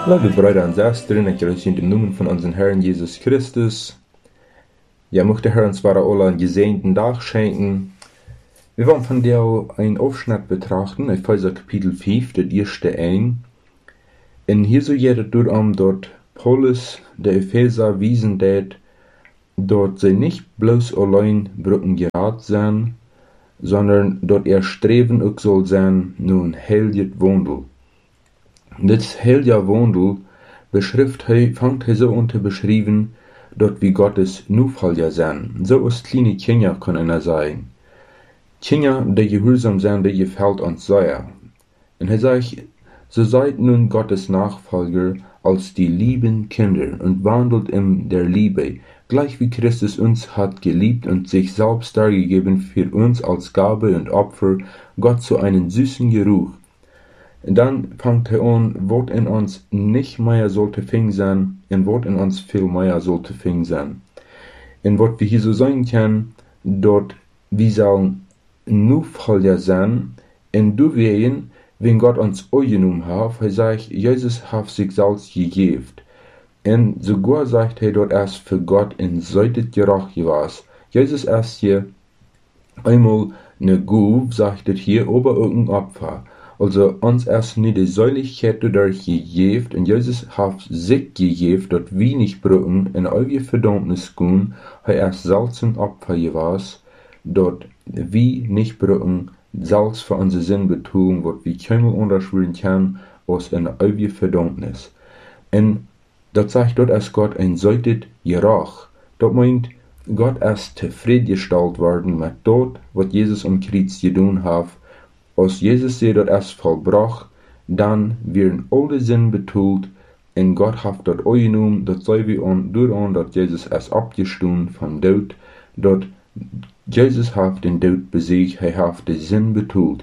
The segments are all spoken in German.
Liebe Brüder und Schwestern, ich grüße in dem Namen von unserem Herrn Jesus Christus. Ja, möchte Herr uns alle einen gesegneten Tag schenken. Wir wollen von dir einen Aufschnitt betrachten, Epheser Kapitel 5, das erste ein. Und hier so geht es darum, dort Paulus, der Epheser, wiesen, dort sie nicht bloß allein Brücken gerad sein, sondern dort Streben auch soll sein, nun heiliges Wandel. Das heilige Wandel fängt so an zu beschreiben, dort wie Gottes Nufalja sein. So als kleine Kinder können sein. Kinder, die gehorsam sind, die gefällt uns sehr. Und sagt, so seid nun Gottes Nachfolger als die lieben Kinder und wandelt in der Liebe, gleich wie Christus uns hat geliebt und sich selbst dargegeben für uns als Gabe und Opfer, Gott zu einem süßen Geruch. Und dann fängt er an, was in uns nicht mehr sollte fing sein, und was in uns viel mehr sollte fing sein. Und was wir hier so sagen können, dort wir sollen Nachfolger sein, und du wehen, wenn Gott uns angenommen hat, er sagt, Jesus hat sich selbst gegeben. Und sogar sagt er dort erst für Gott in Seite gerecht gewesen. Jesus erst hier einmal eine Gabe, sagt er hier, aber irgendein Opfer. Also uns erst nicht die Säuligkeit dadurch gegeben, und Jesus hat sich gegeben, dort wir nicht brücken, in eure Verdammnis gehen, er erst selbst ein Opfer gewesen, dort wir nicht brücken, selbst für unsere Sinn betun, was wir keinmal unterschwören können, aus in eure Verdammnis. Und das sagt dort erst Gott ein Seitet gerecht. Das meint, Gott erst zufriedengestellt worden mit dort, was Jesus am Kreuz getan hat. Als Jesus sie dort erst vollbracht, dann werden alle Sinn betont, und Gott hat dort angenommen, dass sei wir durch dass Jesus erst abgestanden von Tod, dort Jesus hat den Tod besiegt, er hat den Sinn betont.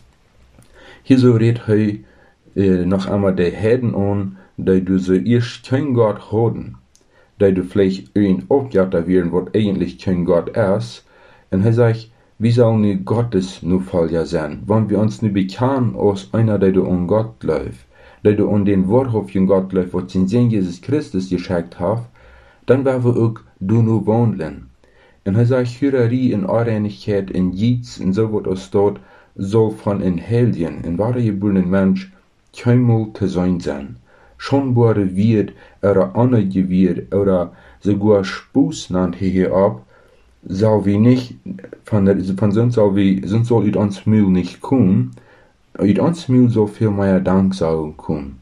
Hier so redet er noch einmal die Heiden an, die du so erst kein Gott haben, die du vielleicht ein Objater werden, was eigentlich kein Gott ist, und er sagt, wie sollen wir Gottes Nachfolger sein, wenn wir uns nicht bekennen als einer, der du an Gott läuft, der du an den Wort von Gott läuft, was den Sohn Jesus Christus geschenkt hat, dann werden wir auch du nur wandeln. Und er sagt, Hürerei in Unreinigkeit, in Jids, und so was aus dort, soll von in Heiligen, in wahre geborenen Mensch, keinmal zu sein. Schon wurde wird, oder anergewirrt, oder sogar Spuß nannt hier ab, soll wir nicht, von sonst soll ut ans Mühl nicht kommen, ut ans Mühl soll viel mehr Dank sagen kommen.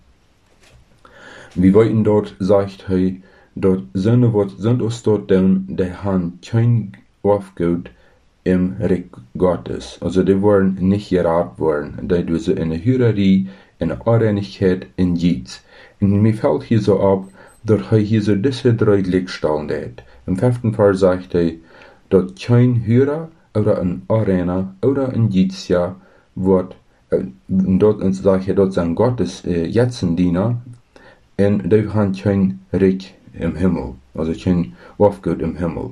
Wie weiten dort, sagt er, dort sind uns dort dann, der haben kein Aufgut im Reich Gottes. Also die wollen nicht gerat worden, die du so in der Hürerei, in der Unreinigkeit, in Jids. Und mir fällt hier so ab, dass er hier so diese drei Lichtstellen hat. Im 5. Vers sagt er, dat kein Hörer oder ein Arena oder ein Jizia wird, dort sage ich, dort sein Gottes Jetzendiener, und die haben kein Reich im Himmel, also kein Aufgut im Himmel.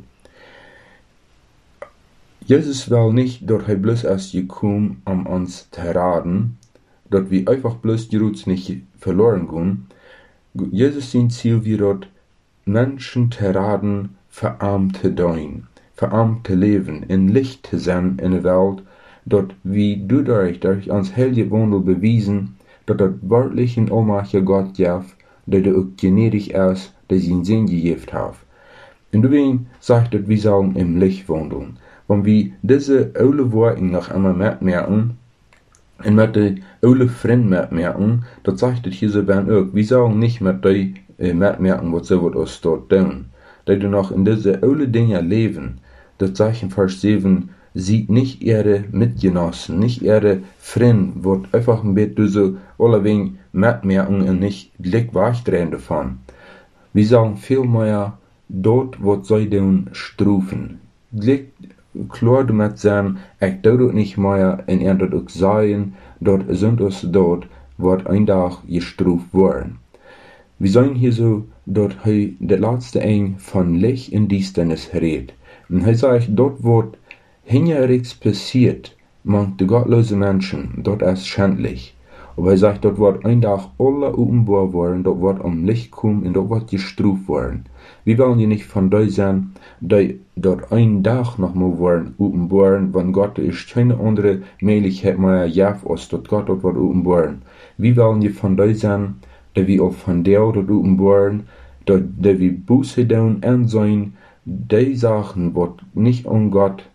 Jesus will nicht, dass er bloß erst gekommen, uns zu raten, dass wir einfach bloß die Roots nicht verloren gehen. Jesus sein Ziel wie dort Menschen zu raten, verarmt zu dein. Verarmt zu leben, in Licht zu sein in der Welt, dort wie du durch uns heilige Wandel bewiesen, dort das wörtlich in allmächtiger Gott gab, der du auch gnädig ist, der seinen Sinn gegeben hat. Und deswegen sagt es, wir sollen im Licht wandeln. Wenn wir diese alle Worte noch einmal mitmerken, und mit den alle Freunden mitmerken, das sagt es hier so auch, wir sollen nicht mit den mitmerken, was so wird uns dort tun. Da du noch in diese alle Dinge leben, das Zeichen Vers 7, sieht nicht ihre Mitgenossen, nicht ihre Freunde, wird einfach ein bisschen so allerdings mitmerken und nicht Blick wegdrehen davon. Wir sagen viel mehr, dort wird sie den strufen. Blick klar damit sein, ich tue das nicht mehr, und er dort auch sagen, dort sind uns dort, wird ein Tag gestruft worden. Wir sagen hier so, dort der letzte ein von Licht in Düsternis redet. Und er sagt, dort wird hinjähriges passiert, mangt die gottlose Menschen, dort ist schändlich. Aber er sagt, dort wird ein Tag alle openbaar worden, dort wird am Licht kommen und dort wird gestruft worden. Wir wollen ja nicht von da sein, die dort ein Tag noch mal worden openbaar, wenn Gott ist keine andere Möglichkeit mehr jaft, als dort Gott dort wird openbaar. Wir wollen ja von da sein, die wir auch von der dort openbaar, die wir Buße tun und sein, die Sachen, was nicht an Gott